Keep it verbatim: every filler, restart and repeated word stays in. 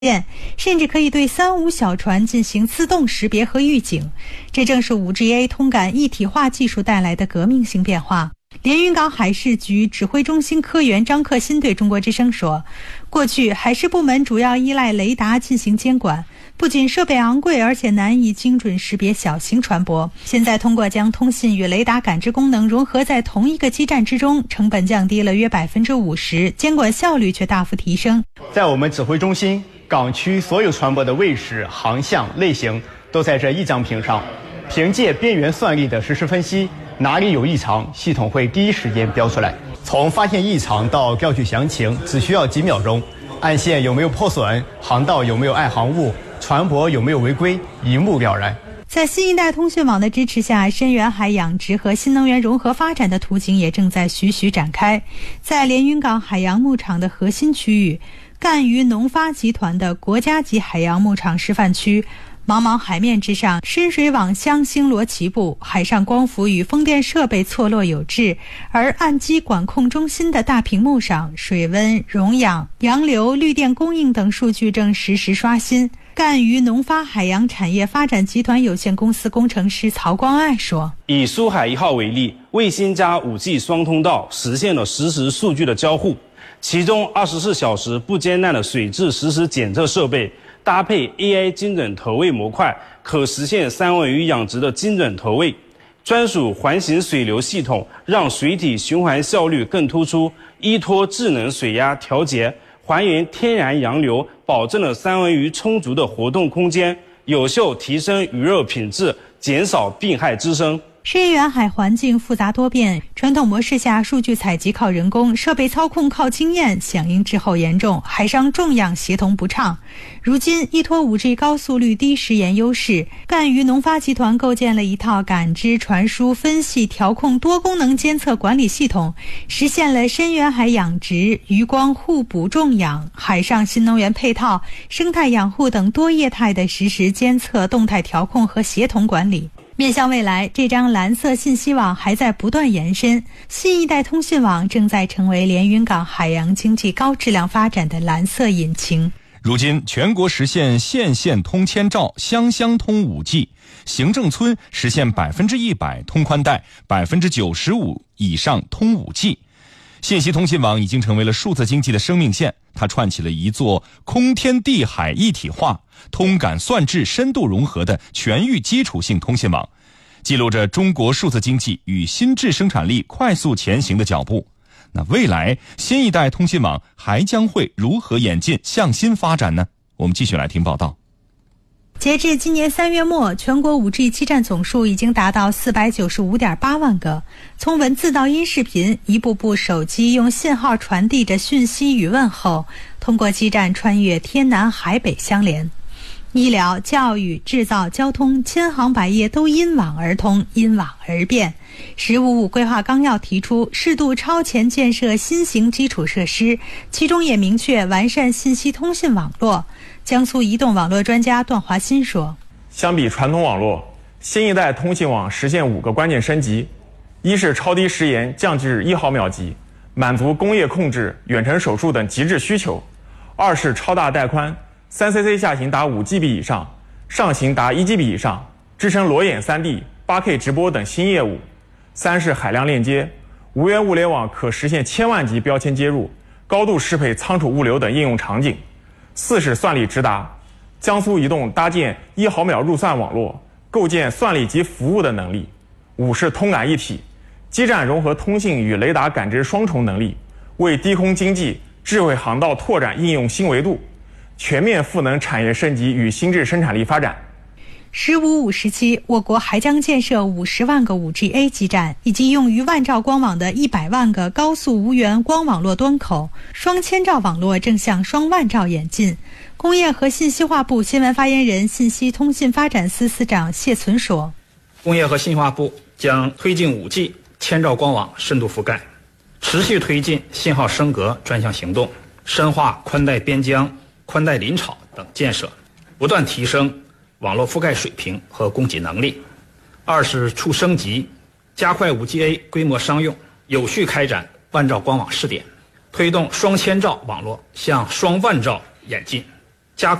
甚至可以对三无小船进行自动识别和预警。这正是 五 G A 通感一体化技术带来的革命性变化。连云港海事局指挥中心科员张克新对中国之声说，过去海事部门主要依赖雷达进行监管，不仅设备昂贵，而且难以精准识别小型船舶。现在通过将通信与雷达感知功能融合在同一个基站之中，成本降低了约 百分之五十， 监管效率却大幅提升。 在我们指挥中心，港区所有船舶的位置、航向、类型都在这一张屏上，凭借边缘算力的实时分析，哪里有异常，系统会第一时间标出来。从发现异常到调取详情只需要几秒钟，岸线有没有破损，航道有没有碍航物，船舶有没有违规，一目了然。 在新一代通讯网的支持下，深远海养殖和新能源融合发展的图景也正在徐徐展开。在连云港海洋牧场的核心区域，赣榆农发集团的国家级海洋牧场示范区，茫茫海面之上，深水网箱星罗棋布，海上光伏与风电设备错落有致，而岸基管控中心的大屏幕上，水温、溶氧、洋流、绿电供应等数据正实时刷新。赣榆农发海洋产业发展集团有限公司工程师曹光爱说， 以苏海一号为例，卫星加 五 G 双通道实现了实时数据的交互，其中二十四小时不间断的水质实时检测设备搭配 A I 精准投喂模块，可实现三文鱼养殖的精准投喂。专属环形水流系统让水体循环效率更突出，依托智能水压调节，还原天然洋流，保证了三文鱼充足的活动空间，有效提升鱼肉品质，减少病害滋生。 深远海环境复杂多变，传统模式下数据采集靠人工，设备操控靠经验，响应滞后严重，海上重氧协同不畅。如今依托 五 G 高速率低时延优势，赣榆农发集团构建了一套感知、传输、分析、调控多功能监测管理系统，实现了深远海养殖、渔光互补种养、海上新能源配套、生态养护等多业态的实时监测、动态调控和协同管理。面向未来，这张蓝色信息网还在不断延伸，新一代通信网正在成为连云港海洋经济高质量发展的蓝色引擎。 如今，全国实现县县通千兆、乡乡通 五 G， 行政村实现百分之一百通宽带，百分之九十五以上通 五 G。信息通信网已经成为了数字经济的生命线，它串起了一座空天地海一体化、通感算质深度融合的全域基础性通信网，记录着中国数字经济与新质生产力快速前行的脚步。那未来新一代通信网还将会如何演进向新发展呢？我们继续来听报道。 截至今年三月末，全国 五 G 基站总数已经达到 四百九十五点八万个。从文字到音视频，一部部手机用信号传递着讯息与问候，通过基站穿越天南海北相连。医疗、教育、制造、交通，千行百业都因网而通，因网而变。十五五规划纲要提出适度超前建设新型基础设施，其中也明确完善信息通信网络。江苏移动网络专家段华新说， 相比传统网络，新一代通信网实现五个关键升级：一是超低时延降至一毫秒级，满足工业控制、远程手术等极致需求；二是超大带宽， 三 C C 下行达 五 G B 以上，上行达 一 G B 以上，支撑裸眼 三 D、八 K 直播等新业务；三是海量链接，无源物联网可实现千万级标签接入，高度适配仓储物流等应用场景；四是算力直达，江苏移动搭建一毫秒入算网络，构建算力及服务的能力；五是通感一体，基站融合通信与雷达感知双重能力，为低空经济、智慧航道拓展应用新维度，全面赋能产业升级与新质生产力发展。 十五五时期，我国还将建设五十万个 五 G A 基站，以及用于万兆光网的一百万个高速无源光网络端口，双千兆网络正向双万兆演进。工业和信息化部新闻发言人、信息通信发展司司长谢存说， 工业和信息化部将推进 五 G 千兆光网深度覆盖，持续推进信号升格专项行动，深化宽带边疆、宽带临场等建设，不断提升网络覆盖水平和供给能力。二是促升级，加快 五 G A 规模商用，有序开展万兆光网试点，推动双千兆网络向双万兆演进。